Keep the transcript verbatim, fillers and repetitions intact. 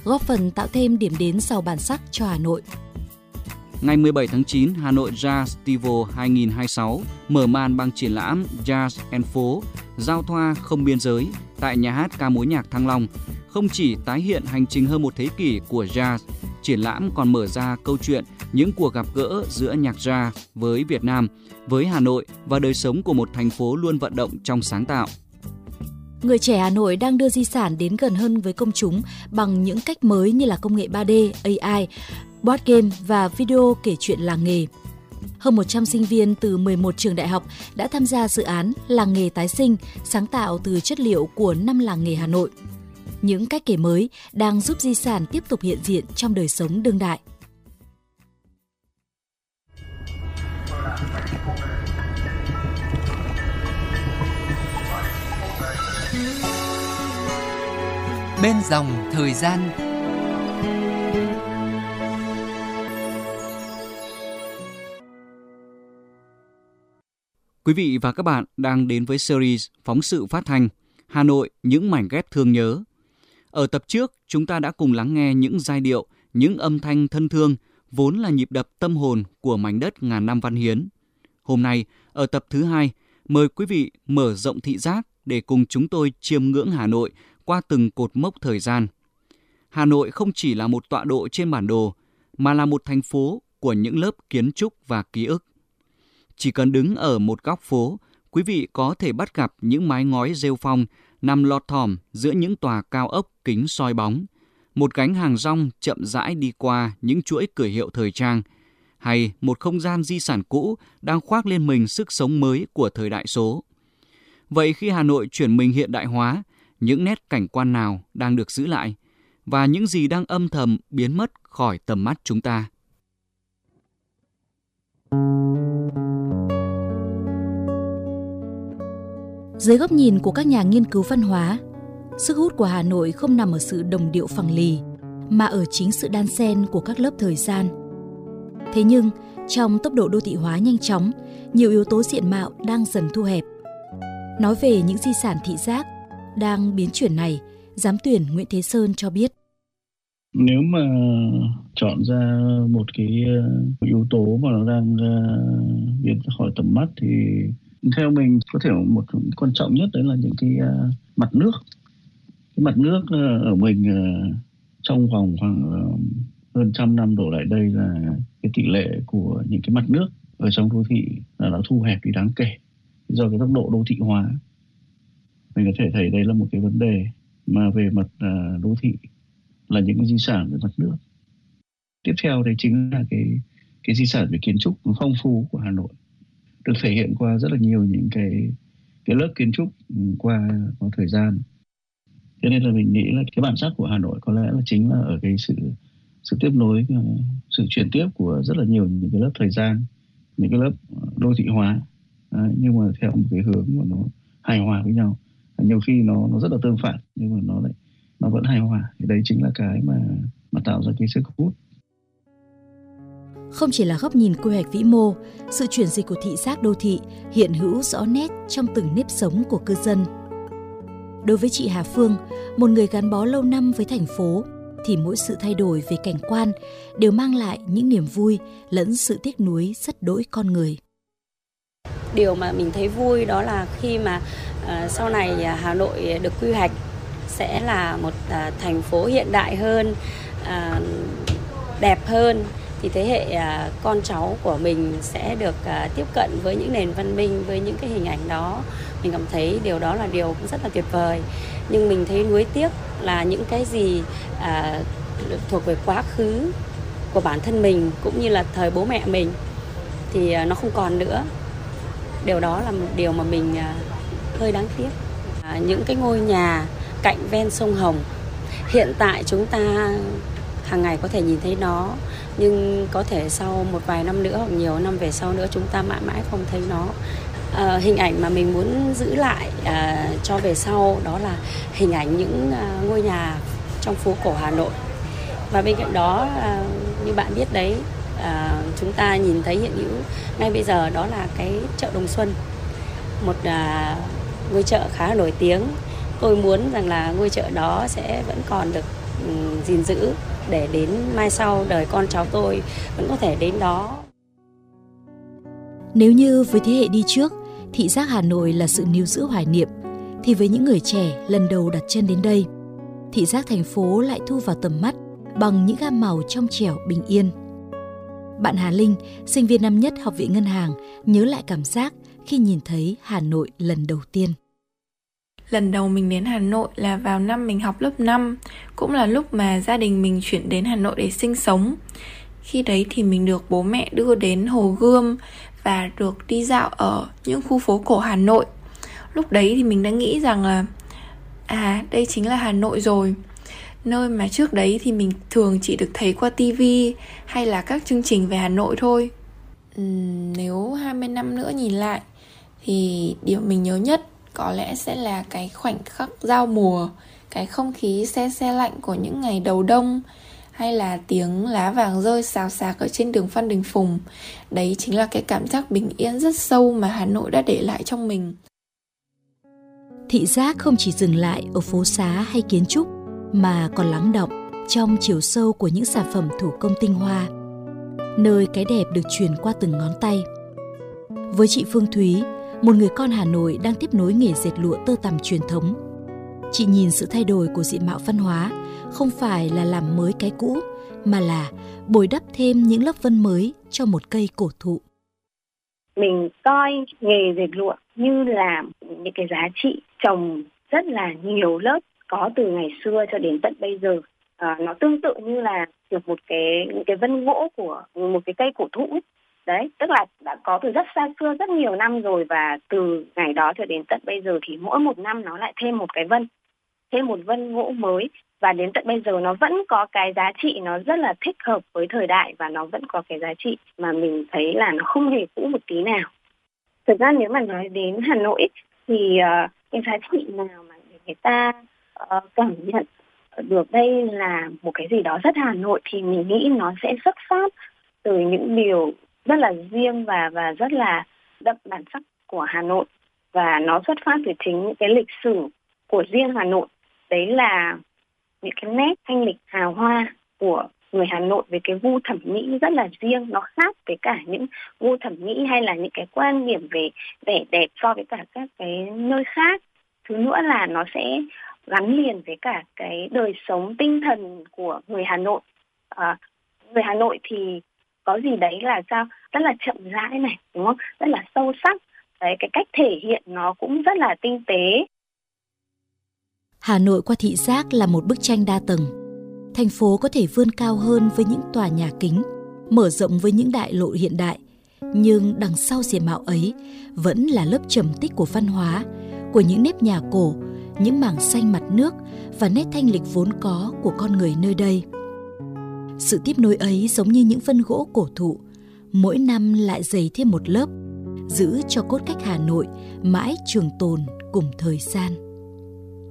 góp phần tạo thêm điểm đến giàu bản sắc cho Hà Nội. Ngày mười bảy tháng chín, Hà Nội Jazz Festival hai không hai sáu mở màn bằng triển lãm Jazz and Phố, giao thoa không biên giới tại nhà hát ca mối nhạc Thăng Long. Không chỉ tái hiện hành trình hơn một thế kỷ của jazz, triển lãm còn mở ra câu chuyện những cuộc gặp gỡ giữa nhạc jazz với Việt Nam, với Hà Nội và đời sống của một thành phố luôn vận động trong sáng tạo. Người trẻ Hà Nội đang đưa di sản đến gần hơn với công chúng bằng những cách mới như là công nghệ ba D, A I, board game và video kể chuyện làng nghề. Hơn một trăm sinh viên từ mười một trường đại học đã tham gia dự án Làng nghề tái sinh, sáng tạo từ chất liệu của năm làng nghề Hà Nội. Những cách kể mới đang giúp di sản tiếp tục hiện diện trong đời sống đương đại. Bên dòng thời gian. Quý vị và các bạn đang đến với series phóng sự phát thanh Hà Nội những mảnh ghép thương nhớ. Ở tập trước, chúng ta đã cùng lắng nghe những giai điệu, những âm thanh thân thương, vốn là nhịp đập tâm hồn của mảnh đất ngàn năm văn hiến. Hôm nay, ở tập thứ hai, mời quý vị mở rộng thị giác để cùng chúng tôi chiêm ngưỡng Hà Nội qua từng cột mốc thời gian. Hà Nội không chỉ là một tọa độ trên bản đồ, mà là một thành phố của những lớp kiến trúc và ký ức. Chỉ cần đứng ở một góc phố, quý vị có thể bắt gặp những mái ngói rêu phong nằm lọt thỏm giữa những tòa cao ốc kính soi bóng, một gánh hàng rong chậm rãi đi qua những chuỗi cửa hiệu thời trang, hay một không gian di sản cũ đang khoác lên mình sức sống mới của thời đại số. Vậy khi Hà Nội chuyển mình hiện đại hóa, những nét cảnh quan nào đang được giữ lại, và những gì đang âm thầm biến mất khỏi tầm mắt chúng ta? Dưới góc nhìn của các nhà nghiên cứu văn hóa, sức hút của Hà Nội không nằm ở sự đồng điệu phẳng lì, mà ở chính sự đan xen của các lớp thời gian. Thế nhưng, trong tốc độ đô thị hóa nhanh chóng, nhiều yếu tố diện mạo đang dần thu hẹp. Nói về những di sản thị giác đang biến chuyển này, giám tuyển Nguyễn Thế Sơn cho biết. Nếu mà chọn ra một cái yếu tố mà nó đang biến ra khỏi tầm mắt thì theo mình có thể một quan trọng nhất đấy là những cái uh, mặt nước. Cái mặt nước uh, ở mình uh, trong vòng khoảng uh, hơn trăm năm đổ lại đây là cái tỷ lệ của những cái mặt nước ở trong đô thị là đã thu hẹp đi đáng kể do cái tốc độ đô thị hóa. Mình có thể thấy đây là một cái vấn đề mà về mặt uh, đô thị là những cái di sản về mặt nước. Tiếp theo đây chính là cái cái di sản về kiến trúc phong phú của Hà Nội, được thể hiện qua rất là nhiều những cái cái lớp kiến trúc qua, qua thời gian. Cho nên là mình nghĩ là cái bản sắc của Hà Nội có lẽ là chính là ở cái sự sự tiếp nối, sự chuyển tiếp của rất là nhiều những cái lớp thời gian, những cái lớp đô thị hóa, đấy, nhưng mà theo một cái hướng mà nó hài hòa với nhau. Nhiều khi nó nó rất là tương phản nhưng mà nó lại nó vẫn hài hòa. Thì đấy chính là cái mà mà tạo ra cái sức hút. Không chỉ là góc nhìn quy hoạch vĩ mô, sự chuyển dịch của thị giác đô thị hiện hữu rõ nét trong từng nếp sống của cư dân. Đối với chị Hà Phương, một người gắn bó lâu năm với thành phố, thì mỗi sự thay đổi về cảnh quan đều mang lại những niềm vui lẫn sự tiếc nuối rất đỗi con người. Điều mà mình thấy vui đó là khi mà uh, sau này Hà Nội được quy hoạch sẽ là một uh, thành phố hiện đại hơn, uh, đẹp hơn, thì thế hệ uh, con cháu của mình sẽ được uh, tiếp cận với những nền văn minh, với những cái hình ảnh đó. Mình cảm thấy điều đó là điều cũng rất là tuyệt vời. Nhưng mình thấy nuối tiếc là những cái gì uh, thuộc về quá khứ của bản thân mình cũng như là thời bố mẹ mình thì uh, nó không còn nữa. Điều đó là một điều mà mình uh, hơi đáng tiếc. Uh, những cái ngôi nhà cạnh ven sông Hồng, hiện tại chúng ta hàng ngày có thể nhìn thấy nó, nhưng có thể sau một vài năm nữa hoặc nhiều năm về sau nữa chúng ta mãi mãi không thấy nó. À, hình ảnh mà mình muốn giữ lại à, cho về sau đó là hình ảnh những à, ngôi nhà trong phố cổ Hà Nội. Và bên cạnh đó à, như bạn biết đấy, à, chúng ta nhìn thấy hiện hữu ngay bây giờ đó là cái chợ Đồng Xuân, một à, ngôi chợ khá nổi tiếng. Tôi muốn rằng là ngôi chợ đó sẽ vẫn còn được um, gìn giữ để đến mai sau đời con cháu tôi vẫn có thể đến đó. Nếu như với thế hệ đi trước, thị giác Hà Nội là sự níu giữ hoài niệm, thì với những người trẻ lần đầu đặt chân đến đây, thị giác thành phố lại thu vào tầm mắt bằng những gam màu trong trẻo bình yên. Bạn Hà Linh, sinh viên năm nhất Học viện Ngân hàng, nhớ lại cảm giác khi nhìn thấy Hà Nội lần đầu tiên. Lần đầu mình đến Hà Nội là vào năm mình học lớp năm, cũng là lúc mà gia đình mình chuyển đến Hà Nội để sinh sống. Khi đấy thì mình được bố mẹ đưa đến Hồ Gươm và được đi dạo ở những khu phố cổ Hà Nội. Lúc đấy thì mình đã nghĩ rằng là à, đây chính là Hà Nội rồi. Nơi mà trước đấy thì mình thường chỉ được thấy qua tivi hay là các chương trình về Hà Nội thôi. uhm, Nếu hai mươi năm nữa nhìn lại thì điều mình nhớ nhất có lẽ sẽ là cái khoảnh khắc giao mùa, cái không khí se se lạnh của những ngày đầu đông, hay là tiếng lá vàng rơi xào xạc ở trên đường Phan Đình Phùng. Đấy chính là cái cảm giác bình yên rất sâu mà Hà Nội đã để lại trong mình. Thị giác không chỉ dừng lại ở phố xá hay kiến trúc, mà còn lắng động trong chiều sâu của những sản phẩm thủ công tinh hoa, nơi cái đẹp được truyền qua từng ngón tay. Với chị Phương Thúy, một người con Hà Nội đang tiếp nối nghề dệt lụa tơ tằm truyền thống, chị nhìn sự thay đổi của diện mạo văn hóa không phải là làm mới cái cũ, mà là bồi đắp thêm những lớp vân mới cho một cây cổ thụ. Mình coi nghề dệt lụa như là những cái giá trị trồng rất là nhiều lớp, có từ ngày xưa cho đến tận bây giờ. À, nó tương tự như là được một cái những cái vân gỗ của một cái cây cổ thụ. Đấy, tức là đã có từ rất xa xưa, rất nhiều năm rồi, và từ ngày đó cho đến tận bây giờ thì mỗi một năm nó lại thêm một cái vân, thêm một vân gỗ mới, và đến tận bây giờ nó vẫn có cái giá trị, nó rất là thích hợp với thời đại, và nó vẫn có cái giá trị mà mình thấy là nó không hề cũ một tí nào. Thực ra nếu mà nói đến Hà Nội thì uh, cái giá trị nào mà người ta uh, cảm nhận được đây là một cái gì đó rất Hà Nội thì mình nghĩ nó sẽ xuất phát từ những điều rất là riêng và và rất là đậm bản sắc của Hà Nội, và nó xuất phát từ chính những cái lịch sử của riêng Hà Nội. Đấy là những cái nét thanh lịch hào hoa của người Hà Nội về cái gu thẩm mỹ rất là riêng, nó khác với cả những gu thẩm mỹ hay là những cái quan điểm về vẻ đẹp so với cả các cái nơi khác. Thứ nữa là nó sẽ gắn liền với cả cái đời sống tinh thần của người Hà Nội. À, người Hà Nội thì có gì đấy là sao? Rất là chậm rãi này, đúng không? Rất là sâu sắc. Đấy, cái cách thể hiện nó cũng rất là tinh tế. Hà Nội qua thị giác là một bức tranh đa tầng. Thành phố có thể vươn cao hơn với những tòa nhà kính, mở rộng với những đại lộ hiện đại. Nhưng đằng sau diện mạo ấy vẫn là lớp trầm tích của văn hóa, của những nếp nhà cổ, những mảng xanh mặt nước và nét thanh lịch vốn có của con người nơi đây. Sự tiếp nối ấy giống như những vân gỗ cổ thụ, mỗi năm lại dày thêm một lớp, giữ cho cốt cách Hà Nội mãi trường tồn cùng thời gian.